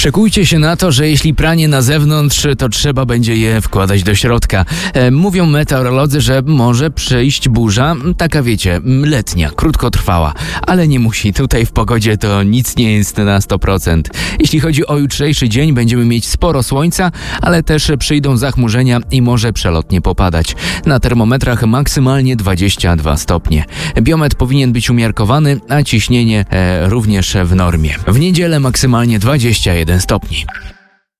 Szykujcie się na to, że jeśli pranie na zewnątrz, to trzeba będzie je wkładać do środka. Mówią meteorolodzy, że może przyjść burza, taka wiecie, letnia, krótkotrwała, ale nie musi. Tutaj w pogodzie to nic nie jest na 100%. Jeśli chodzi o jutrzejszy dzień, będziemy mieć sporo słońca, ale też przyjdą zachmurzenia i może przelotnie popadać. Na termometrach maksymalnie 22 stopnie. Biometr powinien być umiarkowany, a ciśnienie również w normie. W niedzielę maksymalnie 21 stopni.